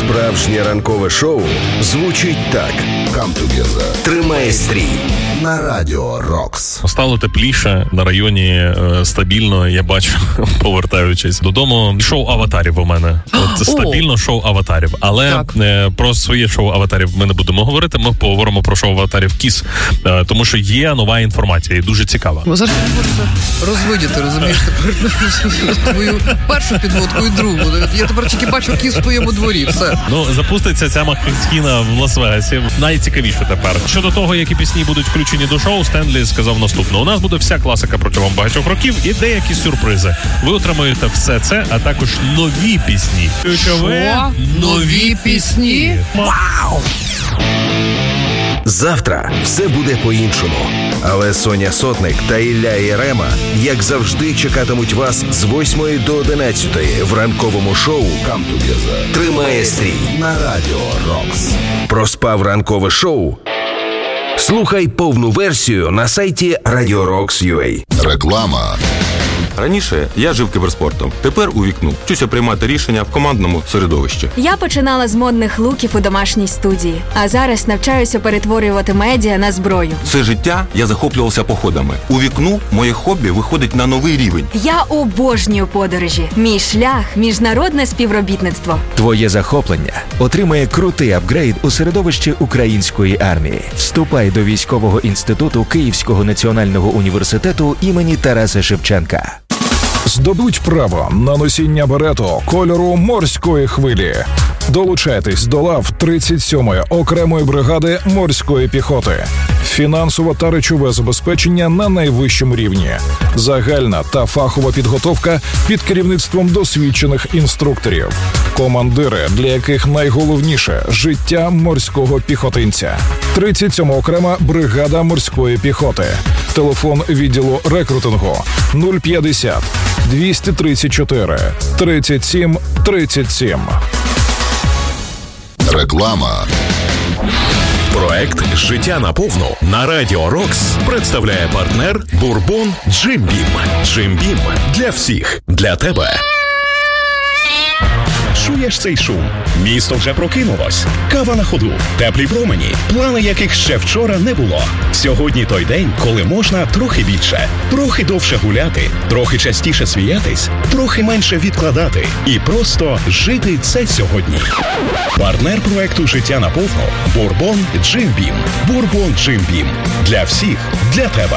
Справжнє ранкове шоу звучить так. Come together. Тримає стрій на Радіо Рокс. Стало тепліше на районі, стабільно, я бачу, повертаючись додому. Шоу аватарів у мене. От стабільно шоу аватарів. Але про своє шоу аватарів ми не будемо говорити, ми поговоримо про шоу аватарів Кіс. Тому що є нова інформація і дуже цікава. Ну, зараз можна розвидіти, розумієш, тепер твою першу підводку і другу. Я тепер тільки бачу Кіс в твоєму дворі, все. Ну, запуститься ця махіна в Лас-Вегасі. Найцікавіше тепер. Щодо того, які пісні будуть включені до шоу, Стенлі сказав наступне. У нас буде вся класика протягом багатьох років і деякі сюрпризи. Ви отримаєте все це, а також нові пісні. Що? Нові пісні? Вау! Завтра все буде по-іншому. Але Соня Сотник та Ілля Єрема, як завжди, чекатимуть вас з 8 до 11 в ранковому шоу «Come Together». Тримає стрій на Радіо Рокс. Проспав ранкове шоу? Слухай повну версію на сайті Radio Rocks.ua. Реклама. Раніше я жив кіберспортом, тепер у вікну. Вчуся приймати рішення в командному середовищі. Я починала з модних луків у домашній студії, а зараз навчаюся перетворювати медіа на зброю. Все життя я захоплювався походами. У вікну моє хобі виходить на новий рівень. Я обожнюю подорожі. Мій шлях – міжнародне співробітництво. Твоє захоплення отримає крутий апгрейд у середовищі української армії. Вступай до військового інституту Київського національного університету імені Тараса Шевченка. Здобудь право на носіння берету кольору морської хвилі. Долучайтесь до лав 37-ї окремої бригади морської піхоти. Фінансове та речове забезпечення на найвищому рівні. Загальна та фахова підготовка під керівництвом досвідчених інструкторів. Командири, для яких найголовніше – життя морського піхотинця. 37-ма окрема бригада морської піхоти. Телефон відділу рекрутингу 050 234 37 37. Реклама. Проект «Життя наповну» на Радіо Рокс представляє партнер Бурбон Джим Бім. Джим Бім для всіх, для тебе. Чуєш цей шум? Місто вже прокинулось. Кава на ходу, теплі промені, плани яких ще вчора не було. Сьогодні той день, коли можна трохи більше, трохи довше гуляти, трохи частіше сміятись, трохи менше відкладати і просто жити це сьогодні. Партнер проекту «Життя наповну» Бурбон Джим Бім. Бурбон Джим Бім. Для всіх, для тебе.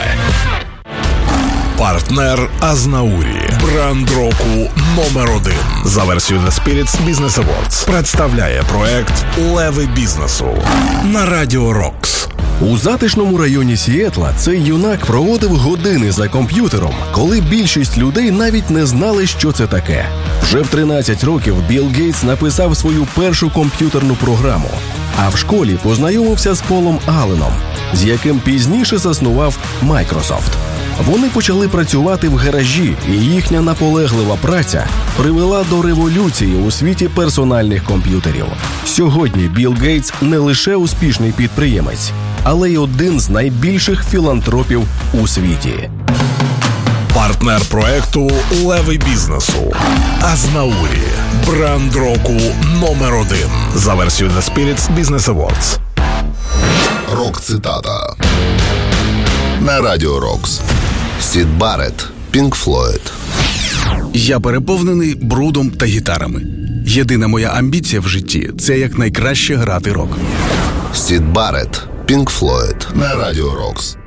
Партнер Азнаурі. Бренд року номер 1. За версією The Spirits Business Awards представляє проект «Леви бізнесу» на Радіо Рокс. У затишному районі Сіетла цей юнак проводив години за комп'ютером, коли більшість людей навіть не знали, що це таке. Вже в 13 років Білл Гейтс написав свою першу комп'ютерну програму, а в школі познайомився з Полом Алленом, з яким пізніше заснував Microsoft. Вони почали працювати в гаражі, і їхня наполеглива праця привела до революції у світі персональних комп'ютерів. Сьогодні Білл Гейтс не лише успішний підприємець, але й один з найбільших філантропів у світі. Партнер проекту «Леви бізнесу» Азнаурі. Бренд року номер 1. За версією The Spirits Business Awards. Рок-цитата. На Радіо Рокс. Сід Барретт, Пінк Флойд. Я переповнений брудом та гітарами. Єдина моя амбіція в житті – це якнайкраще грати рок. Сід Барретт, Пінк Флойд. На Радіо Рокс.